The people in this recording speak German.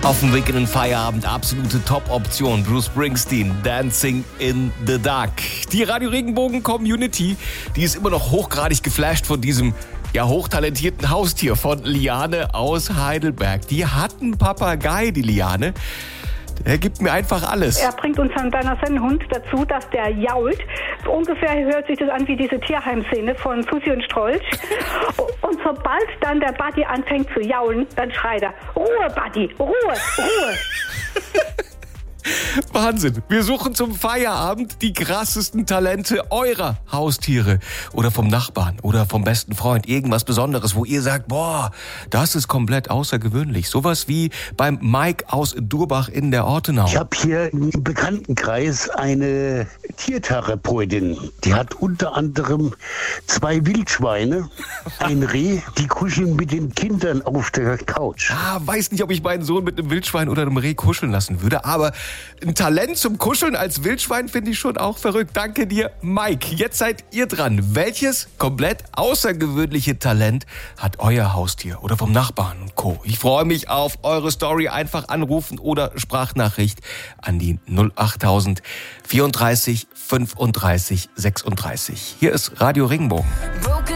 Auf dem Weg in den Feierabend, absolute Top-Option. Bruce Springsteen, Dancing in the Dark. Die Radio Regenbogen Community, die ist immer noch hochgradig geflasht von diesem hochtalentierten Haustier von Liane aus Heidelberg. Die hat einen Papagei, die Liane. Der gibt mir einfach alles. Er bringt unseren Bernarsen-Hund dazu, dass der jault. Ungefähr hört sich das an wie diese Tierheimszene von Susi und Strolch. Und sobald dann der Buddy anfängt zu jaulen, dann schreit er: Ruhe, Buddy, Ruhe, Ruhe. Wahnsinn. Wir suchen zum Feierabend die krassesten Talente eurer Haustiere oder vom Nachbarn oder vom besten Freund. Irgendwas Besonderes, wo ihr sagt, boah, das ist komplett außergewöhnlich. Sowas wie beim Mike aus Durbach in der Ortenau. Ich habe hier im Bekanntenkreis eine Tiertherapeutin. Die hat unter anderem 2 Wildschweine, ein Reh, die kuscheln mit den Kindern auf der Couch. Weiß nicht, ob ich meinen Sohn mit einem Wildschwein oder einem Reh kuscheln lassen würde, aber ein Talent zum Kuscheln als Wildschwein finde ich schon auch verrückt. Danke dir, Mike. Jetzt seid ihr dran. Welches komplett außergewöhnliche Talent hat euer Haustier oder vom Nachbarn und Co.? Ich freue mich auf eure Story. Einfach anrufen oder Sprachnachricht an die 08000 34 35 36. Hier ist Radio Regenbogen.